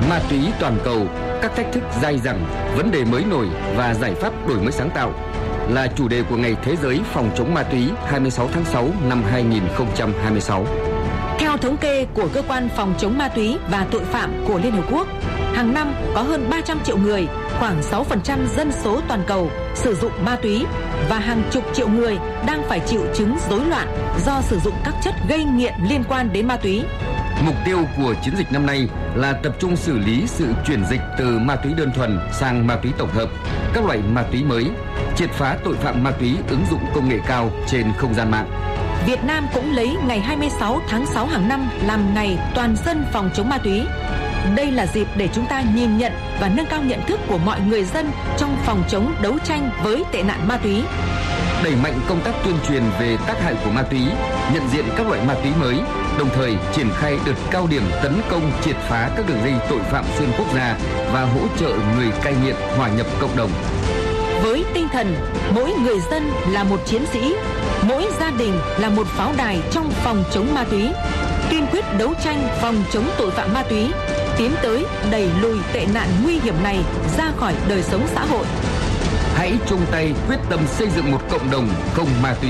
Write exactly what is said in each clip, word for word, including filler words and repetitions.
Ma túy toàn cầu, các thách thức dai dẳng, vấn đề mới nổi và giải pháp đổi mới sáng tạo là chủ đề của Ngày Thế giới phòng chống ma túy hai mươi sáu tháng sáu năm hai nghìn không trăm hai mươi sáu. Theo thống kê của Cơ quan Phòng chống ma túy và tội phạm của Liên Hợp Quốc, hàng năm có hơn ba trăm triệu người, khoảng sáu phần trăm dân số toàn cầu sử dụng ma túy và hàng chục triệu người đang phải chịu chứng rối loạn do sử dụng các chất gây nghiện liên quan đến ma túy. Mục tiêu của chiến dịch năm nay là tập trung xử lý sự chuyển dịch từ ma túy đơn thuần sang ma túy tổng hợp, các loại ma túy mới, triệt phá tội phạm ma túy ứng dụng công nghệ cao trên không gian mạng. Việt Nam cũng lấy ngày hai mươi sáu tháng sáu hàng năm làm ngày toàn dân phòng chống ma túy. Đây là dịp để chúng ta nhìn nhận và nâng cao nhận thức của mọi người dân trong phòng chống đấu tranh với tệ nạn ma túy. Đẩy mạnh công tác tuyên truyền về tác hại của ma túy, nhận diện các loại ma túy mới, đồng thời triển khai đợt cao điểm tấn công triệt phá các đường dây tội phạm xuyên quốc gia và hỗ trợ người cai nghiện hòa nhập cộng đồng. Với tinh thần mỗi người dân là một chiến sĩ, mỗi gia đình là một pháo đài trong phòng chống ma túy, kiên quyết đấu tranh phòng chống tội phạm ma túy, tiến tới đẩy lùi tệ nạn nguy hiểm này ra khỏi đời sống xã hội. Hãy chung tay quyết tâm xây dựng một cộng đồng không ma túy.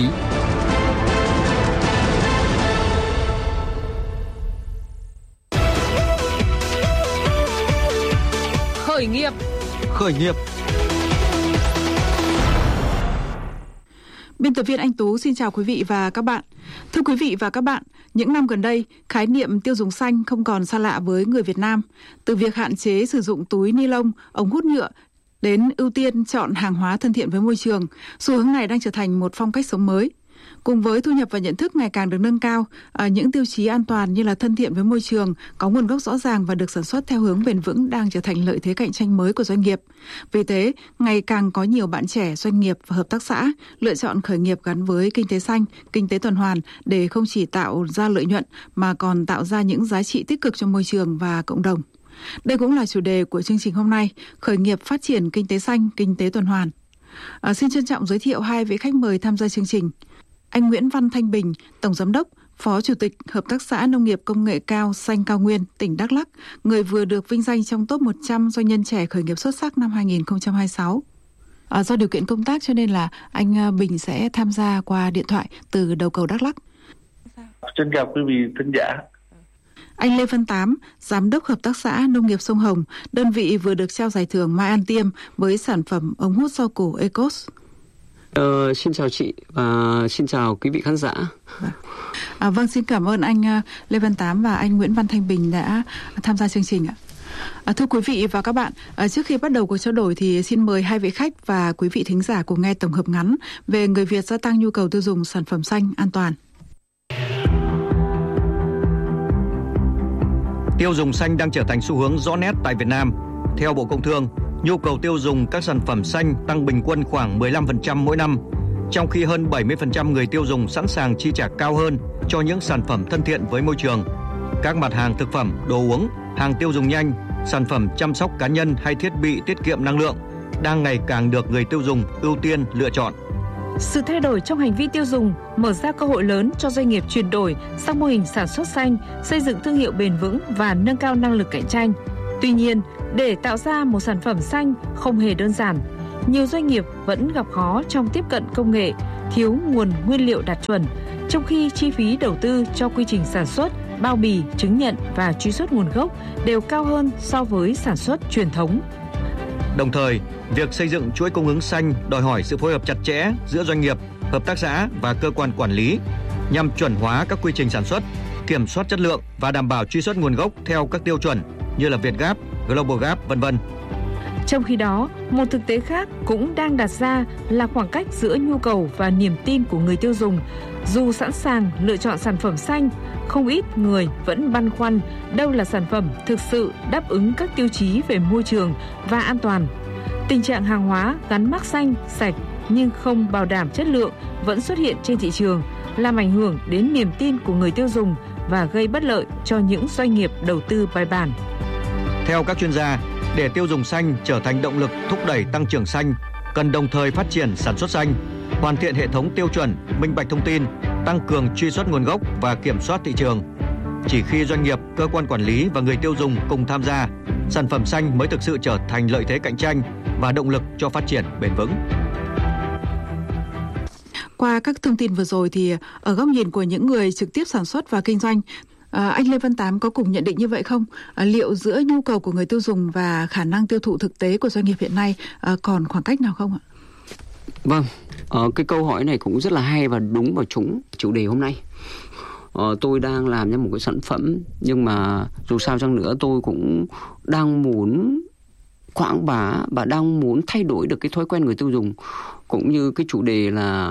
Khởi nghiệp. Khởi nghiệp. Biên tập viên Anh Tú xin chào quý vị và các bạn. Thưa quý vị và các bạn, những năm gần đây, khái niệm tiêu dùng xanh không còn xa lạ với người Việt Nam. Từ việc hạn chế sử dụng túi ni lông, ống hút nhựa đến ưu tiên chọn hàng hóa thân thiện với môi trường, xu hướng này đang trở thành một phong cách sống mới. Cùng với thu nhập và nhận thức ngày càng được nâng cao, những tiêu chí an toàn như là thân thiện với môi trường, có nguồn gốc rõ ràng và được sản xuất theo hướng bền vững đang trở thành lợi thế cạnh tranh mới của doanh nghiệp. Vì thế, ngày càng có nhiều bạn trẻ, doanh nghiệp và hợp tác xã lựa chọn khởi nghiệp gắn với kinh tế xanh, kinh tế tuần hoàn để không chỉ tạo ra lợi nhuận mà còn tạo ra những giá trị tích cực cho môi trường và cộng đồng. Đây cũng là chủ đề của chương trình hôm nay, khởi nghiệp phát triển kinh tế xanh, kinh tế tuần hoàn. À, xin trân trọng giới thiệu hai vị khách mời tham gia chương trình. Anh Nguyễn Văn Thanh Bình, Tổng Giám đốc, Phó Chủ tịch Hợp tác xã Nông nghiệp Công nghệ cao Xanh Cao Nguyên, tỉnh Đắk Lắk, người vừa được vinh danh trong top một trăm doanh nhân trẻ khởi nghiệp xuất sắc năm hai nghìn không trăm hai mươi sáu. À, do điều kiện công tác cho nên là anh Bình sẽ tham gia qua điện thoại từ đầu cầu Đắk Lắk. Xin chào quý vị thính giả. Anh Lê Văn Tám, Giám đốc Hợp tác xã Nông nghiệp Sông Hồng, đơn vị vừa được trao giải thưởng Mai An Tiêm với sản phẩm ống hút rau củ Ecos. Ờ, xin chào chị và xin chào quý vị khán giả. À, vâng, xin cảm ơn anh Lê Văn Tám và anh Nguyễn Văn Thanh Bình đã tham gia chương trình ạ. À, thưa quý vị và các bạn, à, trước khi bắt đầu cuộc trao đổi thì xin mời hai vị khách và quý vị thính giả cùng nghe tổng hợp ngắn về người Việt gia tăng nhu cầu tiêu dùng sản phẩm xanh an toàn. Tiêu dùng xanh đang trở thành xu hướng rõ nét tại Việt Nam. Theo Bộ Công Thương, nhu cầu tiêu dùng các sản phẩm xanh tăng bình quân khoảng mười lăm phần trăm mỗi năm, trong khi hơn bảy mươi phần trăm người tiêu dùng sẵn sàng chi trả cao hơn cho những sản phẩm thân thiện với môi trường. Các mặt hàng thực phẩm, đồ uống, hàng tiêu dùng nhanh, sản phẩm chăm sóc cá nhân hay thiết bị tiết kiệm năng lượng đang ngày càng được người tiêu dùng ưu tiên lựa chọn. Sự thay đổi trong hành vi tiêu dùng mở ra cơ hội lớn cho doanh nghiệp chuyển đổi sang mô hình sản xuất xanh, xây dựng thương hiệu bền vững và nâng cao năng lực cạnh tranh. Tuy nhiên, để tạo ra một sản phẩm xanh không hề đơn giản. Nhiều doanh nghiệp vẫn gặp khó trong tiếp cận công nghệ, thiếu nguồn nguyên liệu đạt chuẩn, trong khi chi phí đầu tư cho quy trình sản xuất, bao bì, chứng nhận và truy xuất nguồn gốc đều cao hơn so với sản xuất truyền thống. Đồng thời, việc xây dựng chuỗi cung ứng xanh đòi hỏi sự phối hợp chặt chẽ giữa doanh nghiệp, hợp tác xã và cơ quan quản lý nhằm chuẩn hóa các quy trình sản xuất, kiểm soát chất lượng và đảm bảo truy xuất nguồn gốc theo các tiêu chuẩn như là Vietgap, Global Gap, vân vân. Trong khi đó, một thực tế khác cũng đang đặt ra là khoảng cách giữa nhu cầu và niềm tin của người tiêu dùng. Dù sẵn sàng lựa chọn sản phẩm xanh, không ít người vẫn băn khoăn đâu là sản phẩm thực sự đáp ứng các tiêu chí về môi trường và an toàn. Tình trạng hàng hóa gắn mác xanh, sạch nhưng không bảo đảm chất lượng vẫn xuất hiện trên thị trường, làm ảnh hưởng đến niềm tin của người tiêu dùng và gây bất lợi cho những doanh nghiệp đầu tư bài bản. Theo các chuyên gia, để tiêu dùng xanh trở thành động lực thúc đẩy tăng trưởng xanh, cần đồng thời phát triển sản xuất xanh, hoàn thiện hệ thống tiêu chuẩn, minh bạch thông tin, tăng cường truy xuất nguồn gốc và kiểm soát thị trường. Chỉ khi doanh nghiệp, cơ quan quản lý và người tiêu dùng cùng tham gia, sản phẩm xanh mới thực sự trở thành lợi thế cạnh tranh và động lực cho phát triển bền vững. Qua các thông tin vừa rồi thì ở góc nhìn của những người trực tiếp sản xuất và kinh doanh, à, anh Lê Văn Tám có cùng nhận định như vậy không? À, liệu giữa nhu cầu của người tiêu dùng và khả năng tiêu thụ thực tế của doanh nghiệp hiện nay à, còn khoảng cách nào không ạ? Vâng, ờ, cái câu hỏi này cũng rất là hay và đúng và trúng chủ đề hôm nay. Ờ, tôi đang làm ra một cái sản phẩm, nhưng mà dù sao chăng nữa tôi cũng đang muốn quảng bá và đang muốn thay đổi được cái thói quen người tiêu dùng, cũng như cái chủ đề là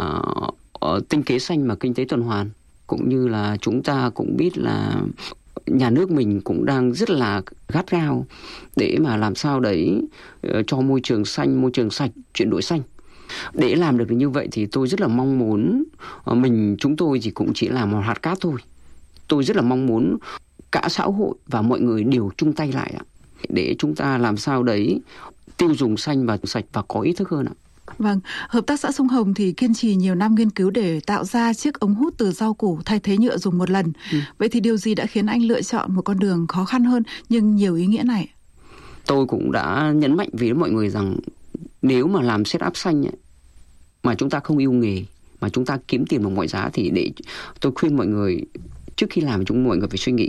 uh, tinh kế xanh mà kinh tế tuần hoàn, cũng như là chúng ta cũng biết là nhà nước mình cũng đang rất là gắt gao để mà làm sao đấy uh, cho môi trường xanh, môi trường sạch, chuyển đổi xanh. Để làm được như vậy thì tôi rất là mong muốn uh, mình chúng tôi thì cũng chỉ là một hạt cát thôi. Tôi rất là mong muốn cả xã hội và mọi người đều chung tay lại ạ, để chúng ta làm sao đấy tiêu dùng xanh và sạch và có ý thức hơn ạ. Vâng, Hợp tác xã Sông Hồng thì kiên trì nhiều năm nghiên cứu để tạo ra chiếc ống hút từ rau củ thay thế nhựa dùng một lần. Ừ. Vậy thì điều gì đã khiến anh lựa chọn một con đường khó khăn hơn nhưng nhiều ý nghĩa này? Tôi cũng đã nhấn mạnh với mọi người rằng nếu mà làm setup xanh ấy, mà chúng ta không yêu nghề, mà chúng ta kiếm tiền bằng mọi giá, thì để tôi khuyên mọi người trước khi làm chúng mọi người phải suy nghĩ.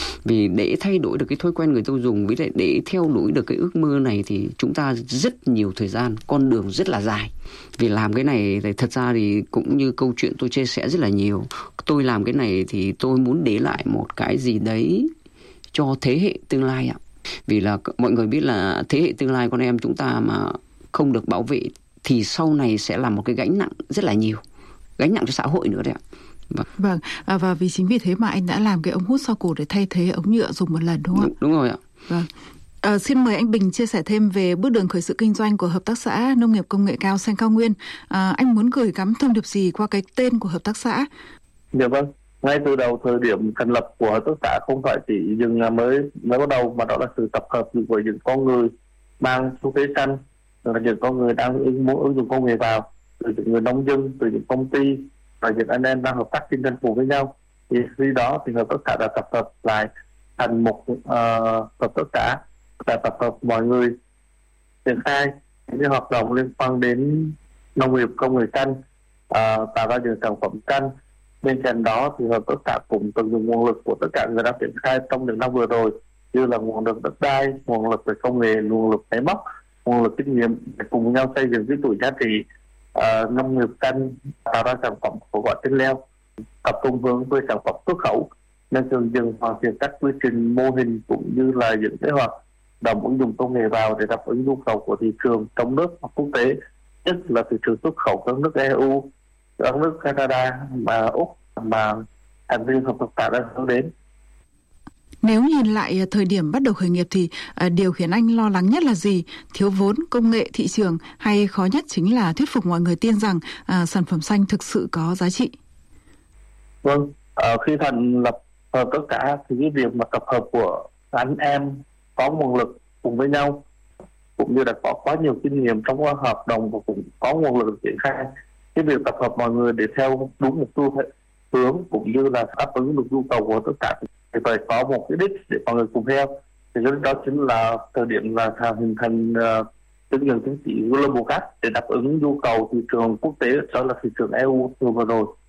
Vì để thay đổi được cái thói quen người tiêu dùng, với lại để theo đuổi được cái ước mơ này thì chúng ta rất nhiều thời gian, con đường rất là dài. Vì làm cái này thì thật ra thì cũng như câu chuyện tôi chia sẻ rất là nhiều. Tôi làm cái này thì tôi muốn để lại một cái gì đấy cho thế hệ tương lai ạ. Vì là mọi người biết là thế hệ tương lai con em chúng ta mà không được bảo vệ thì sau này sẽ là một cái gánh nặng rất là nhiều, gánh nặng cho xã hội nữa đấy ạ. Vâng, vâng. À, và vì chính vì thế mà anh đã làm cái ống hút rau củ để thay thế ống nhựa dùng một lần đúng không ạ? Đúng, đúng rồi ạ. Vâng. À, xin mời anh Bình chia sẻ thêm về bước đường khởi sự kinh doanh của Hợp tác xã Nông nghiệp Công nghệ cao Xanh Cao Nguyên. À, anh muốn gửi gắm thông điệp gì qua cái tên của hợp tác xã? Dạ vâng. Ngay từ đầu thời điểm thành lập của hợp tác xã không phải chỉ dừng mới mới bắt đầu, mà đó là sự tập hợp của những con người mang xu thế xanh, là những con người đang muốn ứng dụng công nghệ vào, từ những người nông dân, từ những công ty và những anh em đang hợp tác kinh doanh cùng với nhau. Thì khi đó thì hợp tác xã đã tập hợp lại thành một uh, hợp tác xã, đã tập hợp mọi người triển khai những hoạt động liên quan đến nông nghiệp công nghệ xanh, uh, tạo ra những sản phẩm xanh. Bên cạnh đó thì hợp tác xã cũng tận dụng nguồn lực của tất cả người đã triển khai trong những năm vừa rồi, như là nguồn lực đất đai, nguồn lực về công nghệ, nguồn lực máy móc, nguồn lực kinh nghiệm để cùng nhau xây dựng cái chuỗi giá trị uh, nông nghiệp xanh, tạo ra sản phẩm của quả chanh leo, tập trung hướng với sản phẩm xuất khẩu, nên dần dần hoàn thiện các quy trình mô hình cũng như là những kế hoạch đồng ứng dụng công nghệ vào để đáp ứng nhu cầu của thị trường trong nước và quốc tế, nhất là thị trường xuất khẩu các nước e u, các nước Canada và Úc mà thành viên hợp tác xã đang hướng đến. Nếu nhìn lại thời điểm bắt đầu khởi nghiệp thì uh, điều khiến anh lo lắng nhất là gì? Thiếu vốn, công nghệ, thị trường, hay khó nhất chính là thuyết phục mọi người tin rằng uh, sản phẩm xanh thực sự có giá trị? Vâng, uh, khi thành lập hợp tác xã thì cái việc mà tập hợp của anh em có nguồn lực cùng với nhau, cũng như là có quá nhiều kinh nghiệm trong các hợp đồng và cũng có nguồn lực triển khai, cái việc tập hợp mọi người để theo đúng một xu hướng cũng như là đáp ứng được nhu cầu của tất cả thì phải có một cái đích để mọi người cùng theo. Thì đó chính là thời điểm là hình thành uh, chứng nhận chứng chỉ Global Gap để đáp ứng nhu cầu thị trường quốc tế, đó là thị trường e u vừa rồi.